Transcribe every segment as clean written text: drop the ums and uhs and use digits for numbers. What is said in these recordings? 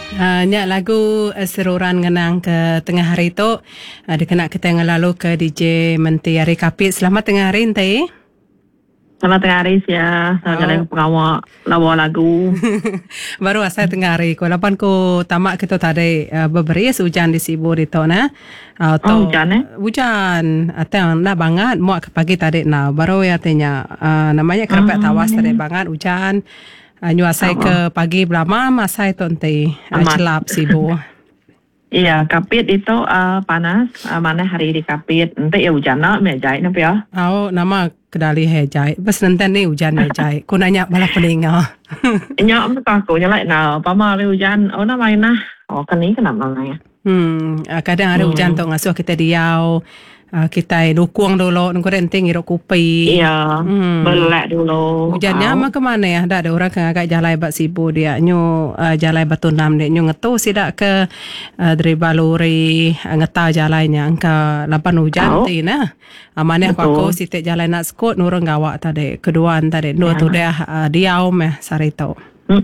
Nyak lagu seruran ngenang ke tengah hari tu dikena kita ngelalu ke DJ Menti Ari Kapit. Selamat tengah hari Ente. Selamat tengah hari ya. Saya jalan pengawal lawa lagu. Baru asal tengah hari ko. Lapan ko tamak kita tadi beberis hujan di Sibu di tu na. Hujan Hujan. Atau nak banget muak ke pagi tadi na. Baru ya tanya namanya kerapet tawas tadi banget hujan. Nyuasai ke pagi belama masa itu nanti celap Sibu. Iya, Kapit itu panas. Mana hari di Kapit. Nanti ya hujan nak mejai nampi ya. Nama kedali hejai. Bas nanti ni hujan mejai. Ku nanya bala peninga. Nyok aku nyalai na. Pama hari hujan. Nama main nah. Kan ni kenapa nanya? Kadang hari hujan tu ngasuh kita diau. Kita dukung dulu nunggu renting irok kupi. Iya, belak dulu. Hujannya mah kemana ya? Ada orang yang agak jalai bat Sibu dia. Nyu jalai batu nam dia. Nyu ngetu sidak ke dari baluri ngetau jalainya. Angka lapan hujan ti na. Mana aku sitik jalai nak skot nurung gawak tadi. Keduaan tadi. Dua tu dia diau meh sarito.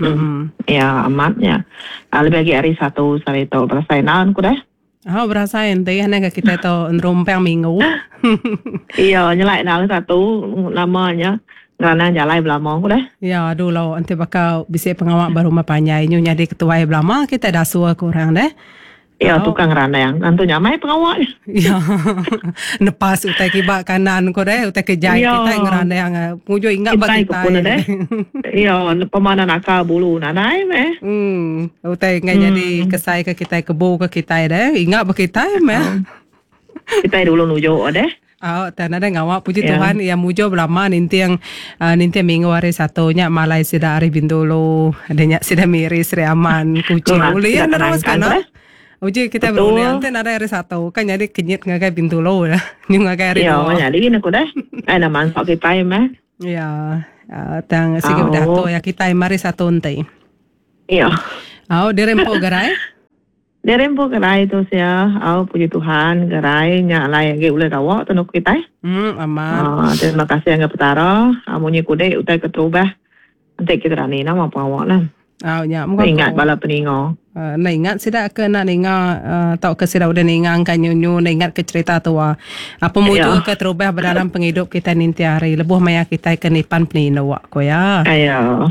Ya amatnya. Lebih lagi hari satu sarito. Berasai naon ku deh. Berasa ente hanya kita tu rompeng minggu. Iya, nyelai nang satu namanya kerana jalai belama aku deh. Ya, dulu ente bakal bisa pengawak baru mapanyai nyu nyadi ketua belama kita dah suah kurang deh. Iya, tukang rana yang nantu nyamai pengawak. Iya. Nepas utai kibak kanan ko deh, utai kejai kita ngerana yang mujo ingat bak kita. Iya, pemana nakal bulu nanai meh. Utai nggak jadi kesai ke kita kebu ke kita deh, ingat bak kita meh. Kita dulu nujo deh. Tanah dah ngawak puji Tuhan yang mujo belama ninti yang minggu hari satunya malai sida hari bintulu adanya sida miris reaman kucing uli ya terus kan. Uji kita berulang nanti ada hari satu kan jadi kenyit nggak kayak pintu lo ya nggak kayak hari dua. Iya, jadi gini aku deh. Ada manfaat kita mah. Iya, tang sige udah tu ya kita mari satu nanti. Iya. Dirempo gerai. Dirempo gerai tu sia. Puji Tuhan gerai nyalai lagi ulah kawak tu nak kita. Aman. Terima kasih yang petara. Amunnya kude utai ketubah. Nanti kita rani nama pengawak lah. Ingat bala peningo. Ingat sida ke nak ninga tau ke sida udah ninga kan nyunyu ingat ke cerita tua. Apa muncul ke terubah dalam penghidup kita ninti hari lebuh maya kita ke nipan penino wak ko ya. Ayo.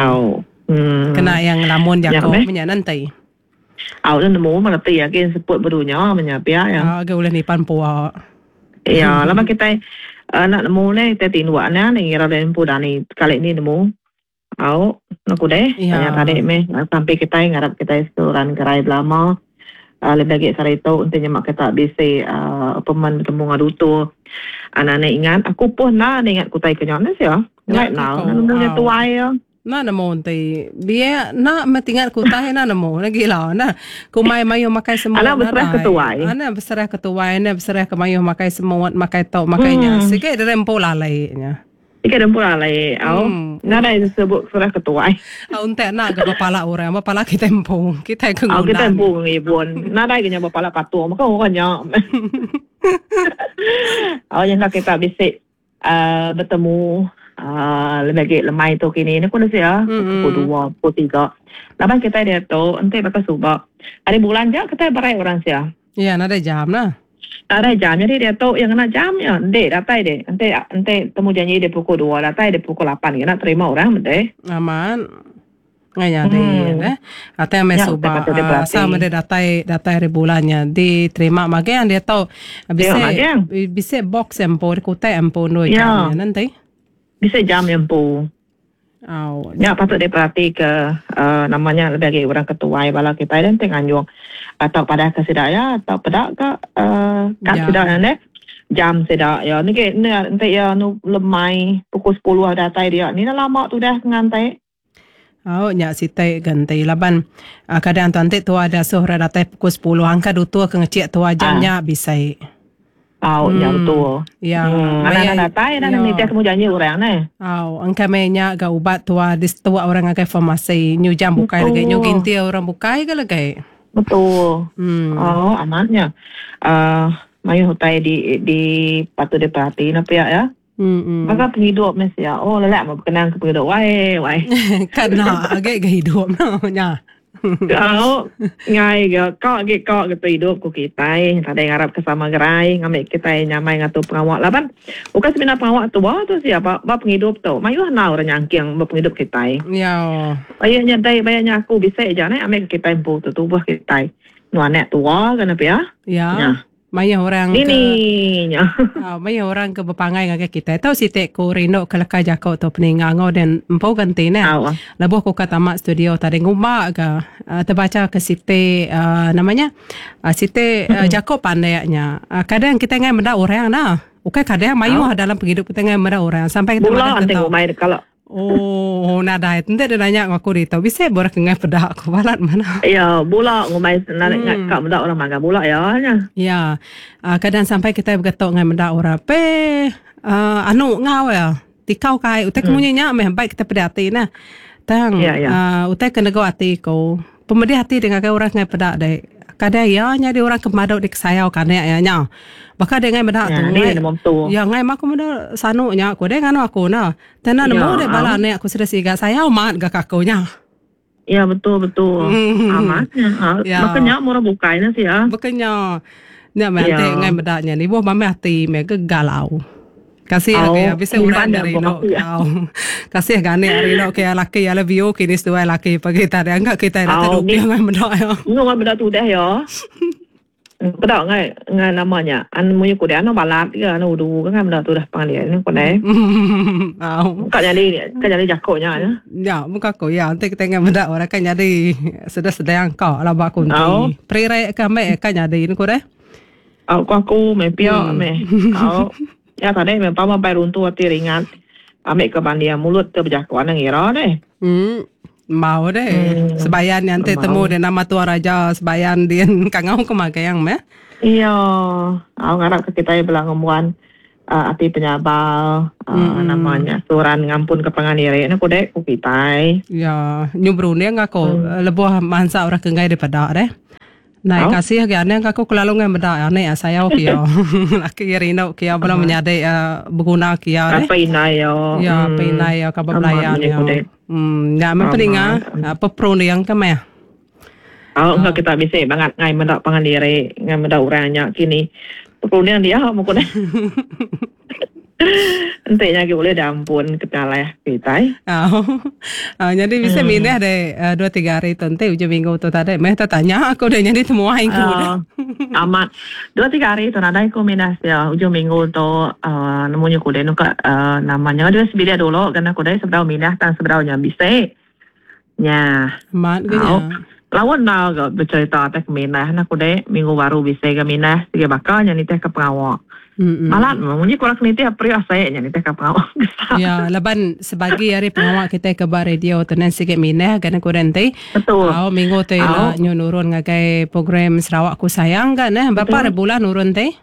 Kena yang lamun jako menya nanti. Dan nemu mengerti ya kan sebut berunya menyapia ya. Ke ulah nipan puak. Iya, lama kita nak nemu ni kita tinuannya ni ngira dan pudani kali ini nemu. Naku deh, banyak tadi sampai kita ngarap kita isturan gerai belama, lebih lagi sarito untuk nyemak kita bisa peman bertemu ngadutu. Anak-anak ingat, aku pun ingat kutai kenyanes ya. Right now, namanya tuai ya. Namo nanti dia nak metingat kutai namo nagila na kumai mayo makai semua. Anak berserah ketuai. Anak berserah ketuai, anak berserah ke mayo makai semua makai tau makainya. Sikit rempo lalainya. Ika dan pula lagi, nada disebut surah ketua. Untek nak ke bapala orang, bapala kita empung, kita kengunan. Kita empung ibun, nada kena bapala patu, maka orangnya. Yang kita bisa bertemu lebih lemai tu kini, ni pun sia, pukul 2, pukul 3. Lepas kita dia tu, nanti bakal subak. Hari bulan je kita berai orang sia. Iya, nada jam lah. Ada jam, jadi dia tahu yang kena jamnya. Datai deh. Nanti temu janji dia pukul 2, datai dia pukul 8. Kena terima orang, deh. Aman. Ngaya deh. Atau yang mesubah. Sama dia datai hari bulannya. Diterima magian dia tahu. Bisa box empo, kutai empo no jamnya nanti. Bisa jam empo. Ya patut dia perhati ke namanya lebih orang ketua bala kita dan tengah nyok atau pada kesedaya atau pada kat sedaya ne jam sedak ya ni nanti ya nu lemai pukul 10 datai dia ni lama tu dah ngantai. Nyak sitai ganti laban kadang tu nanti tu ada suara datai pukul 10 angka dutua ke ngecik tu jamnya bisa. Ya betul. Ya. Anak-anak datai dan minta kamu janji orang ni. Angka menya ga ubat tua tua orang agak farmasi new jam bukai lagi new ginti orang bukai ke lagi. Betul. Amatnya. Mayu hutai di patut diperhati apa ya. Maka penghidup mesti ya. Lelak mau berkenan ke penghidup. Wai. Karena agak hidup nya. Kau ngai kau gitu hidup ku kita. Tadi ngarap ke sama gerai ngambil kita nyamai ngatu pengawak laban. Bukan sebenarnya pengawak tu siapa? Bap penghidup tu. Mayu nau orang nyangking bap penghidup kita. Ya. Bayarnya aku bisa aja nih ambil kita impu tu buah kita. Nuanek tua kan apa ya? Ya. Maya orang maya orang ke bepangai ngake kita. Tahu si tek ko rino kelaka jako to peningangau dan empau ganti ne. Labuh ko katamak studio tadi nguma ga terbaca ke site namanya site jako pandainya. Kadang kita ngai menda orang nah. Ukai kadang mayu dalam penghidup kita ngai menda orang sampai kita mada tengok mai kalau nada itu dia nanya aku dito bisa borak ngai pedak aku balat mana ya bola ngomai nanya kak mendak orang maga bola ya ya kadang sampai kita bergetok ngai mendak orang anu ngau ya tikau kai utek munyinya meh baik kita pedati nah tang utek kena go ati ko pemedi hati dengan kai orang ngai pedak dai kadang ya nyari orang kemadau di kesayau kan ya nya baka dengan bedak tu ya ngai mak muda sanu nya aku dengan aku na tenan mo de bala ne aku sudah siga sayau mat ga kakonya ya betul amatnya makanya mau bukain sih ya makanya nya mente ngai bedaknya ni bo mame hati me galau kasih ya bisa uran dari no kasih gane arino ke laki ya lebih kini dua laki pagi tadi enggak kita ada rupiah ngai bedak ya ngai bedak tu dah ya bedak ngai namanya an munyi ku dia no balat ke anu du kan bedak tu dah panggil ni kon dai kak jadi jakonya ya muka ko ya nanti kita ngai bedak orang kan jadi sedang kau lah ba kunti prire kame kan jadi ni ko dai aku me pio me ya tadi memang papa runtuh hati ringan ambil ke bandia mulut kebijakan yang ira deh mau deh sebayan nanti temu dan nama tua raja sebayan dia kangau kemakai yang meh iya aku ngarap ke kita bilang ngomongan hati penyabal namanya suran ngampun ke penganire ini kode ku kita ya nyubrune nggak kok lebih mansa orang kengai daripada deh nah kasih gane aku kelalungan benda ane saya okio laki rino kia belum menyadai berguna kia apa inai ya apa inai kabar pelayan ya apa peninga apa pro yang kemana enggak kita bisa banget ngai mendak pangandire ngai mendak orangnya kini pro yang dia mau kode entahnya kita boleh dampun kenal ya kita jadi bisa mindah deh 2-3 hari tante ujung minggu tu tadi meh tanya aku dah jadi semua aku amat 2-3 hari tu nadai aku mindah ya ujung minggu tu namanya aku deh nuka namanya dia sebilia dulu karena aku deh seberapa mindah tan seberapa bisa nya mat gaya lawan nak bercerita teh mindah nak aku deh minggu baru bisa ke mindah tiga bakal nyanyi teh ke pengawal malah mungkin kurang niti apa ya saya nyanyi teh ke pengawal ya laban sebagai hari pengawal kita ke bar radio tenan sikit minah kan kurente betul minggu teh nurun ngagai program Sarawak ku sayang kan berapa bulan nurun teh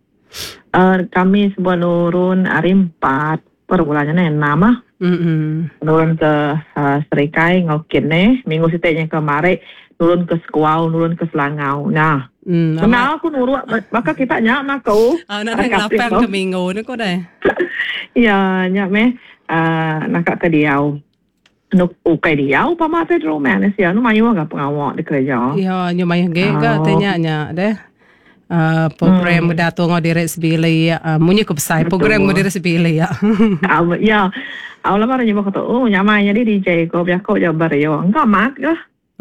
kami sebuah nurun hari 4 per bulannya 6 nurun ke Serikai ngokin minggu sitenya kemarin nurun ke Sekuau nurun ke Selangau nah kenal aku nurut maka kita nyak makau nanti lapang ke minggu ni kau dah ya nyak nakak ke Diau nuk ukai Diau pamate romanes ya nu mayu agak pengawak di kerja ya nyu mayu ge ga tanya deh program dato ngodiret sebili munyi ku besai program ngodiret sebili ya ya awal baru nyoba kata nyamanya di DJ ko biar ko jabar yo enggak mat ke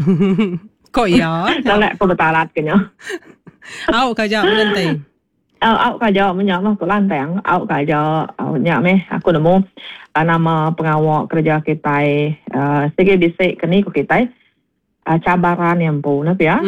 kok ya talak ko betalat kenya au kaja nanti au kaja menyamah ko lantang au kaja nya meh aku nemu nama pengawal kerja kita segi bisik kini ko kita cabaran yang pun ya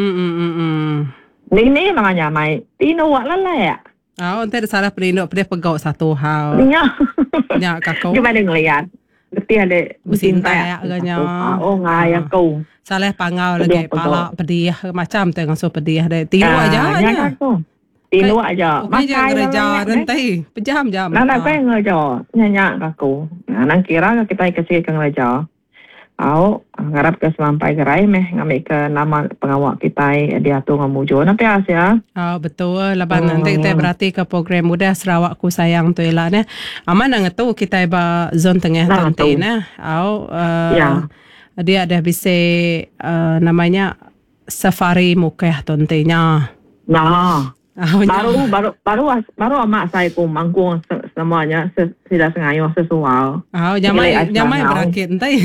Ini makanya mai tino wak lala ya. Nanti salah perino dia pegau satu hal. Nya kakau. Gimana ngeliat? Ngerti ada Businta ya agaknya. Ngaya kau. Salah pangau lagi pala pedih macam tengah so pedih deh. Tino aja nya. Tino aja. Makai gereja nanti pejam-jam. Nana pe ngejo nya kakau. Nang kira kita kasih ke gereja. Ngarap ke semampai gerai ngambil ke nama pengawal kita dia tu ngamujo nanti ya. Betul laban nanti kita berarti ke program muda Sarawak ku sayang tu lah ne. Aman nang tu kita ba zon tengah nanti ne. dia ada bisa namanya safari mukeh tontinya. Nah, Oh, baru amak saya kumangkung semuanya tidak sengaja sesuai. nyamai berakit entai.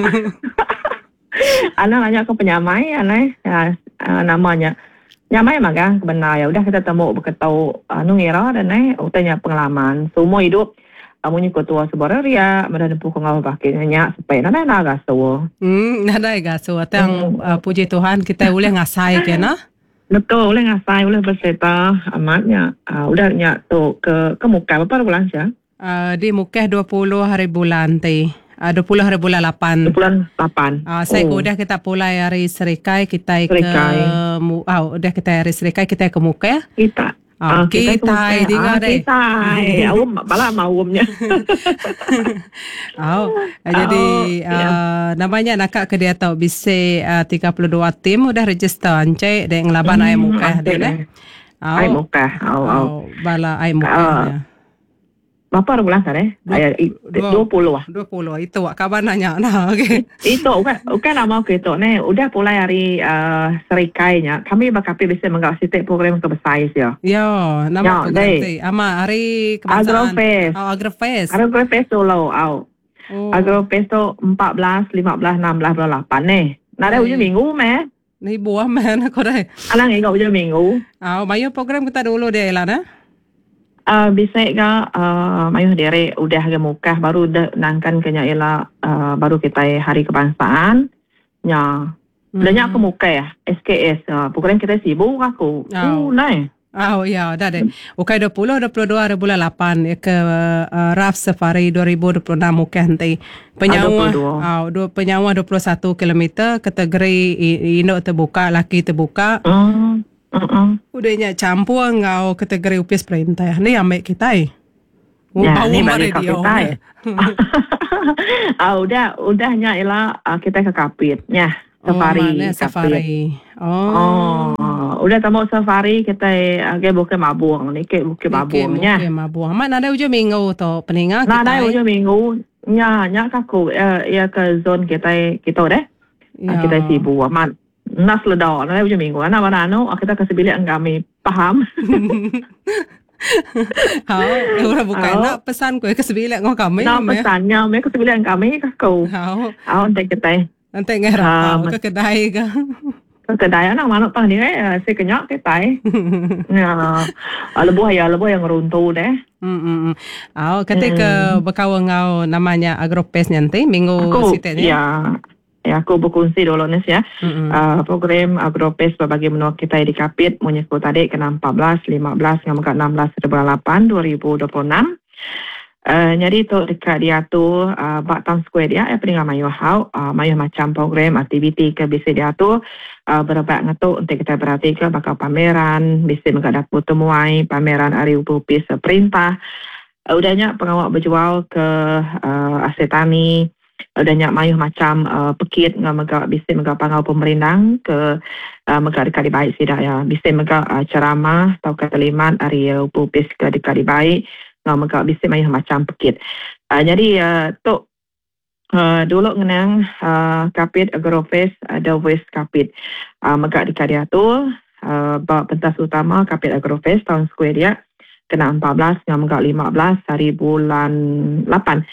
Anak nanya ke penyamai, anak ya, namanya nyamai maka benar ya udah kita temu berketau nungira dan utanya pengalaman semua hidup. Amunnya ketua sebarang ria, mana nempuh ngau pakainya supaya nana naga so. Nada gaso. Atang puji Tuhan kita boleh ngasai kena. Betul, boleh ngasai, boleh berserta amatnya. Udah nyak tu ke muka berapa bulan sih? Di mukeh 20 hari bulan ti. 20 hari bulan 8. Bulan 8. Saya udah kita pulai hari Serikai kita udah kita hari Serikai kita ke mukeh. Kita. Kita dengar deh. Kita. Malah maunya. Jadi namanya nak ke dia tahu bisa 32 tim udah register ance dek ngelaban ai mukah deh ne. Ai mukah. Bala ai mukah. Berapa bulan sare? 20 ah. 20 itu kabar nanya. Nah, okey. Itu bukan nama kita ne. Udah mulai hari serikainya. Kami bakapi bisa mengasih program kebesar ya. Yo, nama program tu. Ama hari kebangsaan. Agrofest. Agrofest Solo. Agrofest tu 14, 15, 16, 18 ni. Nada ujung minggu meh. Ni buah meh nak korang. Alang ingat ujung minggu. Mayu program kita dulu dia lah na. Bisa ke mayuh dere udah ke mukah baru nangkan kenya ialah baru kita hari kebangsaan nya banyak ke mukah ya SKS program kita sibuk aku naik ya dah deh ukai 20 22 bulan 8 ke RAF Safari 2026 mukah nanti penyawa 21 km kategori induk terbuka laki terbuka udahnya campur ngau kategori upis perintah ni ambil kita bawa mari dia udahnya ialah kita ke kapitnya safari udah tamu safari kita ke Bukit Mabung ni ke Bukit Mabungnya mana ada ujung minggu tu peningat kita ada ujung minggu nya kaku ya ke zon kita deh kita sibuk aman nas ledor na ujung minggu ana mana kita kasih bilik kami paham. Orang bukan nak pesan kau kasih bilik ngau kami. Nak pesannya me kasih bilik kami kau. Nanti kita. Nanti ngerap ke kedai ke. Ke kedai anak mana tah ni si kenyak kita. Lebuh yang runtuh deh. Ketika berkawan ngau namanya Agrofest nanti minggu sitetnya. Ya, aku berkongsi dulu Nes ya. Program Agrofest berbagi menua kita di Kapit menyebut tadi kena 14, 15, ngam 16 bulan 8 2026. Jadi tu dekat dia tu Town Square dia peringkat mayu macam program aktiviti ke bisa dia tu berapa ngetuk untuk kita perhatikan bakal pameran bisa menghadap temuai pameran hari upis perintah. Udahnya pengawal berjual ke asetani udahnya mayuh macam pekit ngam bisa mega pangau pemerintah ke mega dekat di baik sidak ya bisa mega ceramah atau keteliman hari upis ke dekat di baik ngam mega bisa mayuh macam pekit. Jadi tu dulu ngenang Kapit Agrofest ada West Kapit mega dekat dia tu pentas utama Kapit Agrofest Town Square dia kena 14 ngam mega 15 hari bulan 8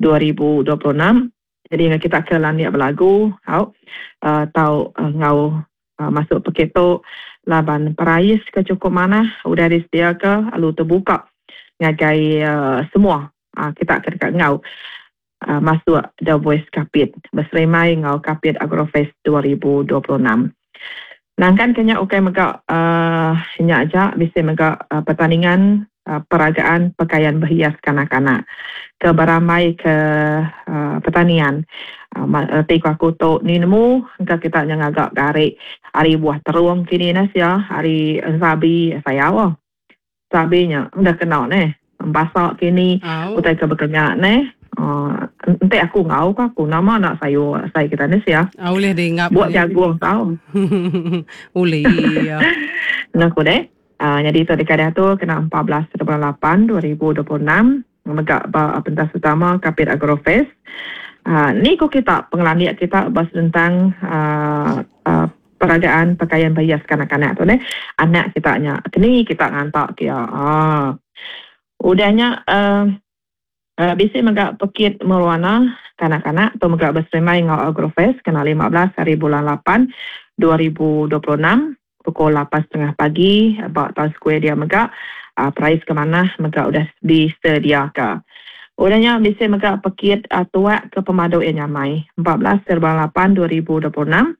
2026. Jadi kita ke landia berlagu, tahu ngau masuk paket tu laban perais ke cukup mana, udah disediakan ke, lalu terbuka ngagai semua kita ke dekat ngau masuk The Voice Kapit berserimai ngau Kapit Agrofest 2026. Nangkan kenya okay mega nya aja bisa mega pertandingan peragaan pakaian berhias kanak-kanak ke beramai ke pertanian. Tiko aku tu ni nemu kita yang agak garik hari buah terung kini nas ya hari sabi saya sabinya udah kenal ne basak kini utai ke bekerja ne nanti aku ngau aku nama anak saya kita nes ya boleh dengar buat jagung tahu boleh ya nak deh. Jadi itu dekat tu kena 14 bulan 8 2026 megak pentas utama Kapit Agrofest Ni ko kita pengalaman kita bahas tentang peragaan pakaian hias kanak-kanak tu ni. Anak kita nya kini kita ngantak dia. Udahnya bisa megak pekit meluana kanak-kanak atau megak bersemai ngau Agrofest kena 15 hari bulan 8 2026 pukul 8.30 pagi tahun square dia megak price ke mana megak udah disediakan. Udahnya bisa megak pekit tuak ke pemadu yang nyamai 14/8/2026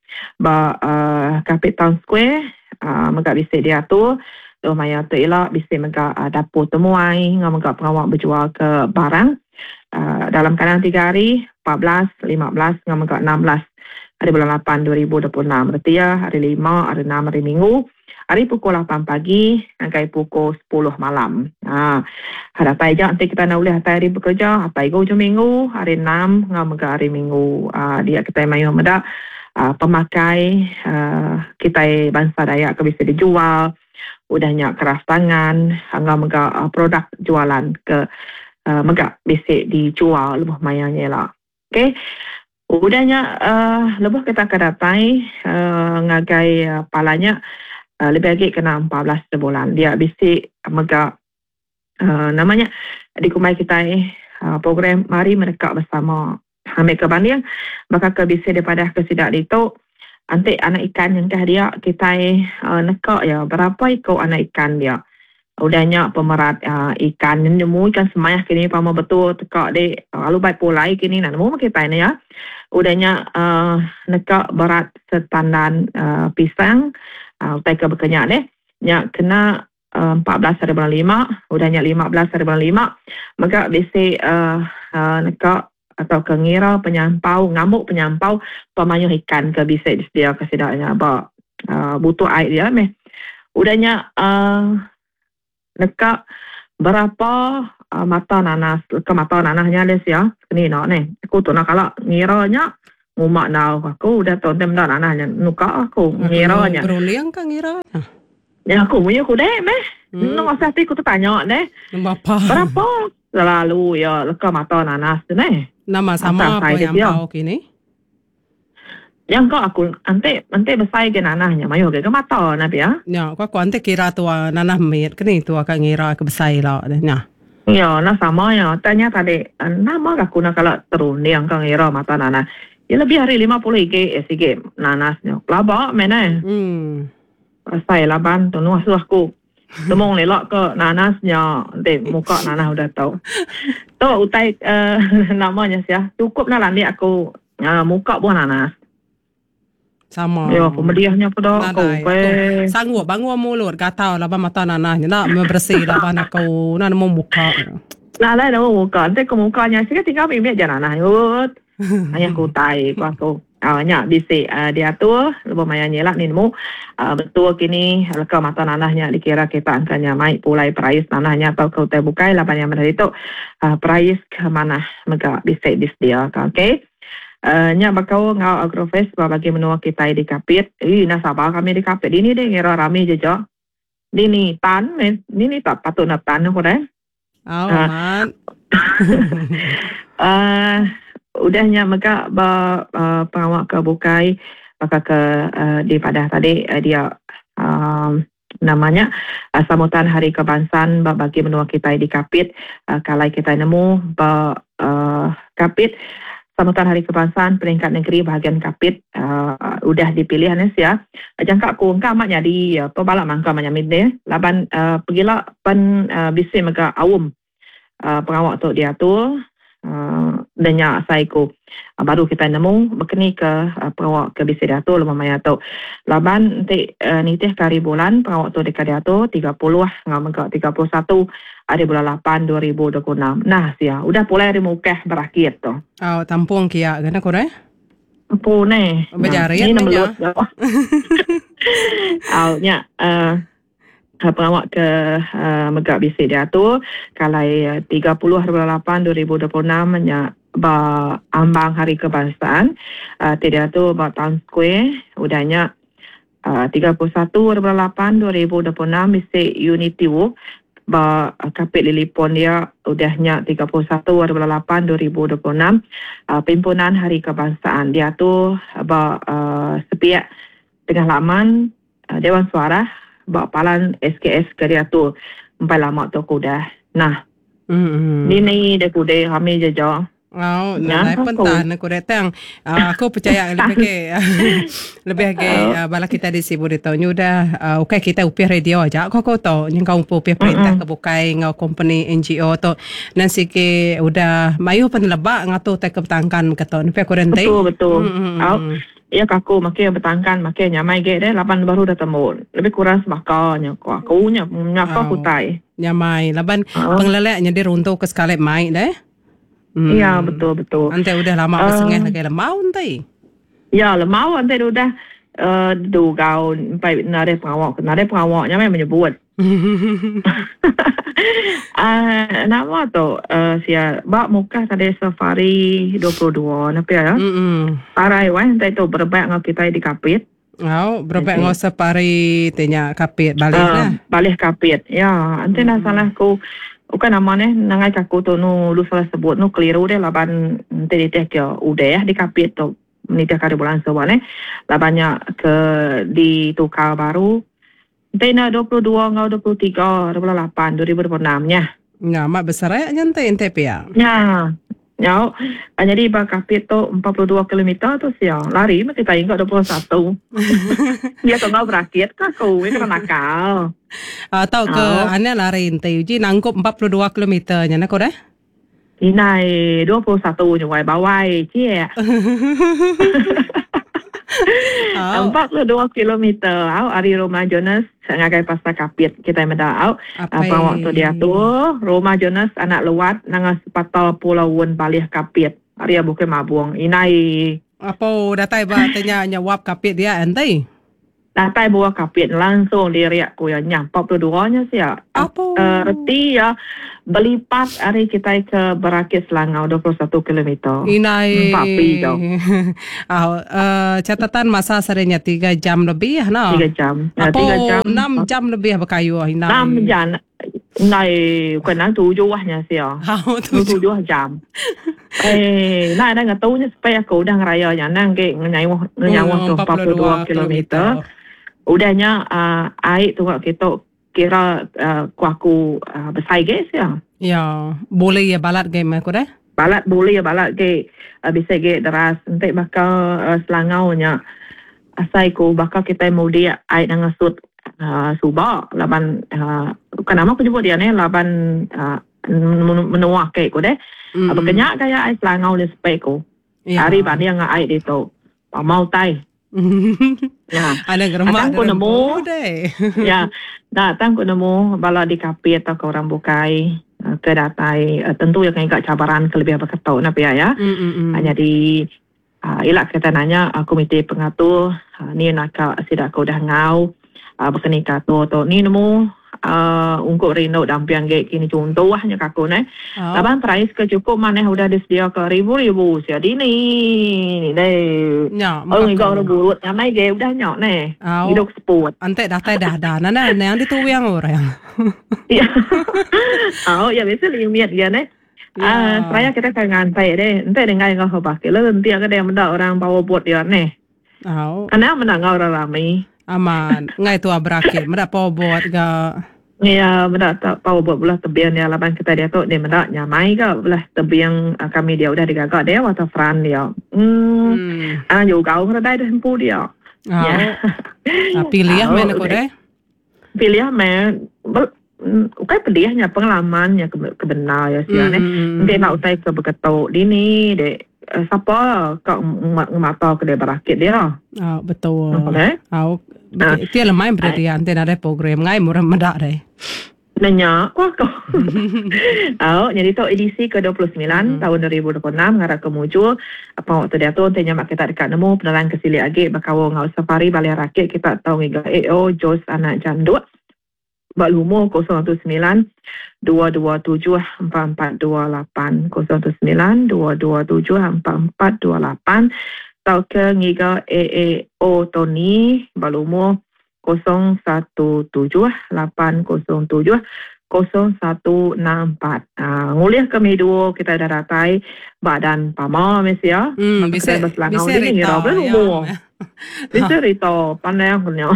kapit town square megak bisa dia tu maya tu ialah bisa megak dapur temuai ngau megak pengawak berjual ke barang dalam kadang 3 hari 14 15 ngau megak 16 hari bulan 8 2026 berarti ya hari 5 hari 6 hari Minggu hari pukul 8 pagi sampai pukul 10 malam. Hadapai je nanti kita nak boleh hari bekerja, hadapai go hujung minggu, hari 6 ngam ke hari Minggu. Dia kita mayu meda pemakai kita bangsa Dayak ke bisa dijual. Udahnya keras tangan, ngam ke produk jualan ke megak bisa dijual lebih mayanya lah. Okey. Udahnya lebih kita kedatai ngagai palanya lebih lagi kena 14 sebulan. Dia bisa megak namanya di kumai kita program mari menekak bersama ambil kebanding maka ke bisa daripada kesidak itu nanti anak ikan yang dia kita nekak ya berapa ikut anak ikan dia. Udahnya pemerat ikan nemu ikan semayah kini pama betul tekak de lalu baik pulai kini nak nemu kita ini ya. Udahnya nekak berat standar pisang utai ke berkenyak deh. Nya kena 14 hari bulan 5, udahnya 15 hari bulan 5, maka bisa nekak atau kengira penyampau, ngamuk penyampau pemayuh ikan ke bisa disediakan kesedaknya butuh air dia meh. Udahnya nekak berapa mata nanas ke mata nanahnya les ya. Kini nak ni. Aku tu nak kalau ngiranya umak nau aku udah tahu tem dah nanahnya nuka aku ngiranya. Beruliang kan ngira. Ya aku punya aku deh meh. Nong asal aku tu tanya deh. Berapa selalu ya leka mata nanas tu ni. Nama sama apa yang kau kini? Yang kau aku ante besar ke nanahnya mayu ke mata nabi ya. Ya, aku ante kira tua nanah mit kini tua kan ngira ke besar lah nya. Ya, nah sama ya. Tanya tadi nama aku nak kalau terus ni yang kau ngira mata nanah. Ya lebih hari 50 ke nanasnya. Laba mana? Saya laban tu nuas aku. Temong lelak ke nanasnya. Nanti muka nanah udah tahu. Tu utai namanya siya. Cukup lah ni aku muka buah nanas. Sama. Ya, pemediahnya pada aku. Sanggup bangun mulut. Gatau laban mata nanasnya. Nak bersih laban aku. Nak mau muka. Lah nak muka. Nanti ke mukanya. Saya tinggal ambil je nanah. Yut. Hanya aku tai aku awalnya bisa dia tu lumayan nyelak ni nemu betul kini leka mata nanahnya dikira kita angkanya mai pulai price nanahnya atau kau terbukai lapan yang benar itu price ke mana mega bisa disediakan. Okey. Nya bakau ngau Agrofest bagi menua kita di Kapit. Nasabah kami di Kapit ini deh ngira rame je jo. Ini tan ini tak patut nak tan aku dah. Amat. Udahnya maka pengawak ke bukai maka ke di pada tadi dia namanya sambutan hari kebangsaan bagi menua kita di Kapit kalau kita nemu Kapit sambutan hari kebangsaan peringkat negeri bahagian Kapit udah dipilih ya jangka ku engkau amat jadi pebalak mangka macam ini laban pergilah pen bisi mega awum pengawak tu dia tu danya saiku baru kita nemu berkeni ke pengawak ke bisi dia tu lumayan tu laban nanti nitih kari bulan pengawak tu dekat dia tu 30 ngam ke 31 hari bulan 8 2026 nah sia udah mulai dari mukah berakhir tu tampung kia kena kore apa ni berjarian ni nya pengawak ke megak bisi dia tu kalai 30 hari bulan 8 2026 nya ambang hari kebangsaan tidak tu tahun square udahnya 31 hari bulan 8 2026 bisi Unity Walk Kapit Lilipon dia udahnya 31/8/2026. Pimpinan Hari Kebangsaan dia tu sepiak tengah laman Dewan Suara palan SKS ke dia tu empat lama tu kuda. Nah, ini dia kuda kami jaja. Nalai pentan aku datang. Aku percaya lebih ke bala kita di Sibu di tahun dah. Okay kita upih radio aja. Kau tahu yang kau upih perintah kebukai ngau company NGO tu. Nanti ke udah mayu pen lebak ngatu tak kebetangkan kata. Nampak aku rentai. Betul. Ya kaku makin bertangkan makin nyamai ge deh 8 baru dah temu. Lebih kurang semakanya aku nyapa kutai. Nyamai laban pengleleknya dia runtuh ke sekali mai deh. Ya betul. Ante udah lama kesengeh lagi lemau ante. Ya lemau ante udah du gaun pai nare pengawaknya memang menyebut. Nama tu sia bak muka tadi safari 22 napa ya? Parai wan ante tu berbak ngau kita di Kapit. Berbak ngau safari tanya Kapit balik lah. Balik Kapit. Ya, ante nak salah ku bukan nama ni nangai kaku tu lu salah sebut keliru deh laban nanti dia ke udah di Kapit tu menitah kali bulan sebulan labannya ke di Tukar baru Tena 22 ngau 23 2026 nya. Ya, mak besar ya nyantai ente pia. Ya. Jadi Kapit tu 42 km tu sia. Lari mesti kita ingat 21. Dia tu ngau berakit kaku, ini kena nakal. Tahu ke ane lari ente uji nangkup 42 km nya nak dah? Ini 21 nyuai bawai cie. 42 kilometer ari Rumah Jonas ngagai pasar Kapit kita mendak apa waktu dia tu Rumah Jonas anak luat nang sepatol Pulauan Balih Kapit ari bukan mabung inai apa datai ba tanya nyawab Kapit dia entai datai bawa Kapit langsung diriak ku ya nya 42 nya sia reti ya belipat hari kita ke Berakit Selangau 21 km. Inai. Catatan masa serinya 3 jam lebih ya, no? 3 jam. 3 jam. 6 jam lebih berkayu. 6 jam. Inai, bukan 7 nya sih ya. 7 jam. Nah, ada nggak tahunya supaya aku udah ngerayanya nang ke nyawa 42 km. Udahnya air tu kita kira kuaku besar guys ya. Ya, boleh ya balat game aku dah. Balat boleh ya balat ke bisa ke deras. Nanti bakal Selangau nya asai ku bakal kita mau dia air nang ngasut Subak laban kenapa aku jemput dia ni laban menua ke ku deh. Apa kenyak kaya air Selangau ni supaya ku. Hari banding ngai air itu. Mau tai. Ya, ada geremak nemu deh. Ya, datang ku nemu bala di Kapit atau orang bukai ke datai tentu yang agak cabaran kelebihan berketau napa ya. Jadi ilak kita nanya komite pengatur ni nak sidak ku dah ngau berkenika tu ni nemu untuk rino dampian ge kini contoh hanya kaku ne. Laban price ke cukup mana udah disediakan ke ribu sia dini deh. Ya, ngau burut nyamai ge udah nyok ne. Hidup sport. Ante dah nana yang dituyang orang. Ya. Ya biasa limit dia ne. Saya kita kan ngantai deh. Ente dengai ngau pakai le nanti ada yang mendak orang bawa bot dia ne. Karena mendak ngau orang ramai. Aman, ngai tua berakit, mendak bawa bot ga. Ya, mendak tak bawa bot belah tebian dia laban kita dia tu dia mendak nyamai ga belah tebian kami dia udah digagak dia waterfront dia. Juga kau dah dah hempu dia. Ya. Pilih mana kau dah? Pilih mana? Ukai pedihnya pengalamannya kebenar ya sih ne. Dia nak utai ke berketuk dini dek. Siapa kau ngemata ke dia berakit dia? Betul. Dia lemah berarti ante ada program ngai murah medak deh. Nanya, kau. Jadi tu edisi ke-29 tahun 2026 ngarak kemuncul. Apa waktu dia tu tanya mak kita dekat nemu penelan kesili agi bakawo ngau safari Balai Rakit kita tahu ngiga Jos anak janduk. Bak lumur 019-227-4428 019-227-4428 atau ke ngiga AAO Tony bak lumur 017-807-222 0164. Nguliah kami dua kita dah datai badan pama Malaysia. Bisa ini rita umur. Bisa rita pandai aku nya.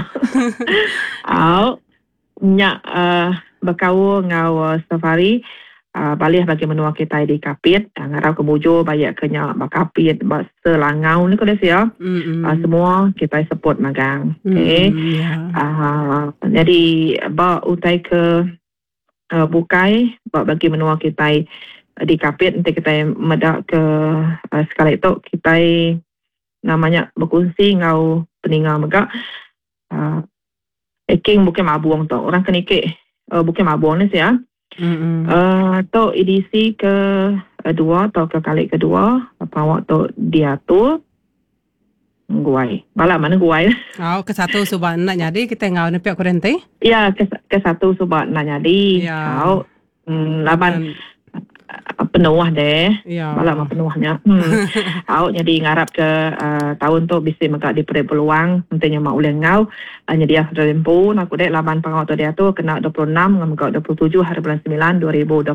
Nyak berkau ngau safari balih bagi menua kita di kapit ngarau ke bojo bayak ke nyak bakapit bak selangau ni kalau sia. Semua kita support magang. Okey. Jadi bak utai ke bukai bagi menua kita di kapit nanti kita medak ke sekali itu kita namanya berkongsi ngau peninggal megak King Bukit Mabung tu orang kenikik Bukit Mabung ni ya. Tu edisi kedua atau ke kali kedua apa waktu diatur guai. Bala mana guai? Ke satu subak nak jadi kita ngau ni pihak kurenti? Ya, ke satu subak nak jadi. Kau laban penuh deh. Ya. Bala mah penuhnya. Kau jadi ngarap ke tahun tu bisa maka diberi peluang nantinya mak uleh ngau jadi aku rempu aku dek laban pangau tu dia tu kena 26 ngam 27 hari bulan 9 2026.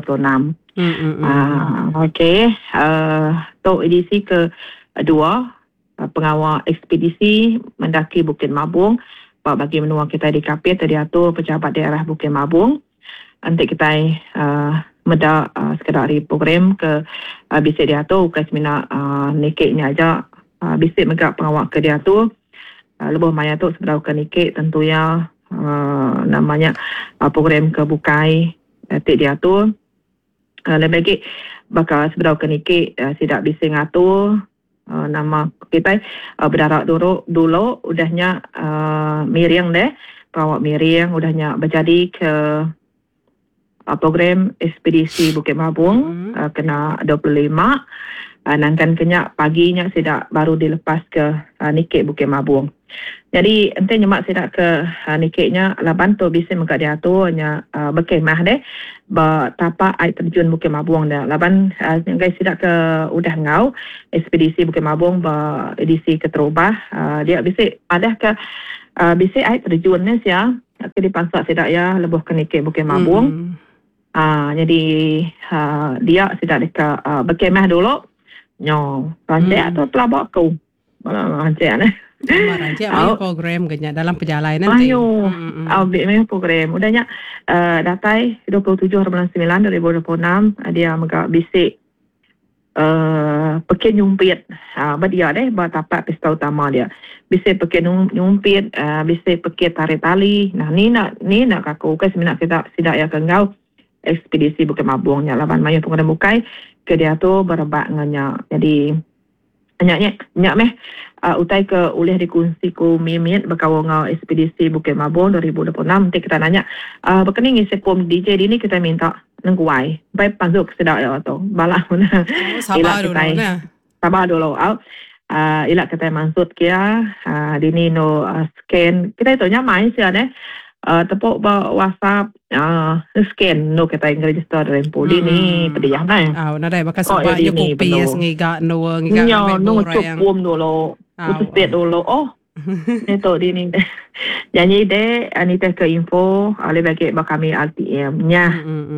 Okey. Tu edisi kedua pengawal ekspedisi mendaki Bukit Mabung bagi menua kita di kapit tadi atur pejabat daerah Bukit Mabung nanti kita meda sekedar program ke bisik dia tu ke semina nikiknya aja bisik megak pengawal ke dia tu lebih maya tu sebenarnya ke nikik tentunya namanya program ke bukai nanti dia tu lebih lagi bakal sebenarnya ke nikik tidak bisa ngatur nama kita berdarak dulu udahnya miring deh pengawal miring udahnya berjadi ke program ekspedisi Bukit Mabung kena 25 nankan kenyak paginya tidak baru dilepas ke nikik Bukit Mabung. Jadi ente nyemak tidak ke nikiknya laban tu bisa mengkat dia tu nya berkemah deh betapa air terjun Bukit Mabung dah. Laban guys tidak ke udah ngau ekspedisi Bukit Mabung edisi keterubah dia bisa ada ke bisa air terjun ni sia ke di pansak tidak ya lebih ke nikik Bukit Mabung. Jadi dia tidak ke berkemah dulu. Nyo, rancak tu pelabak aku. Rancak ni. Rancak main program kenya dalam perjalanan nanti. Ayo, main program. Udahnya datai 27 bulan 9 2026 dia megak bisik pakai nyumpit. Dia deh tapak pesta utama dia. Bisik pakai nyumpit, bisik pakai tarik tali. Nah, ni nak aku ke seminar kita sidak ya ke ngau ekspedisi Bukit Mabung nya laban mayu pengadam bukai ke dia tu berebak nganya. Jadi nyak meh utai ke ulih dikongsi ku mimit berkawang ekspedisi Bukit Mabung 2026 nanti kita nanya berkening isi pom DJ ini kita minta nengguai baik panzuk sedak ya tu bala mana sabar dulu ilak kita maksud kia dini no scan kita itu nya main sih ne tepuk WhatsApp scan no kita register rempo dini pediah na nada bakal sebab yo kopi ngiga no cupum dulu putus pet dulu itu dini jadi deh anita ke info oleh bagi kami RTM nya.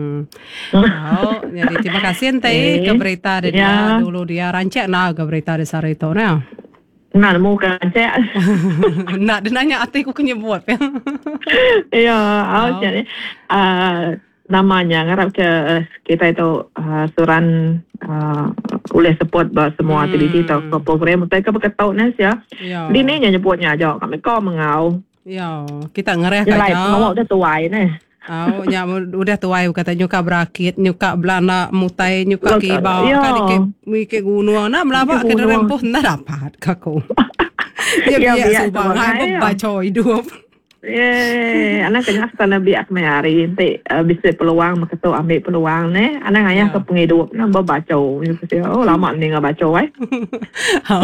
Jadi terima kasih ente ke berita dia dulu dia rancak ke berita di Sarito na. Nak mau kerja. Nak dia nanya hatiku kena buat ya. Ya, jadi namanya ngarap ke kita itu suran oleh support semua aktiviti atau program mereka berketahui ya. Dini nyebutnya aja kami kau mengau. Ya, kita ngereh kaca. Ngawak udah tuai nih. Nya udah tuai kata nyuka berakit, nyuka belana mutai, nyuka kibau, kali ke gunung na melabak ke rempuh na dapat kaku. Ya biasa subang hai baca hidup. Anak kena sana biak hari nanti bisa peluang makatu ambil peluang ne anak ayah ke penghidup na baca lama ni enggak baca ai.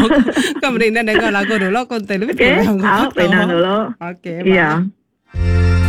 Kemudian dengar lagu dulu konten lebih. Okey, dulu. Okey. Ya.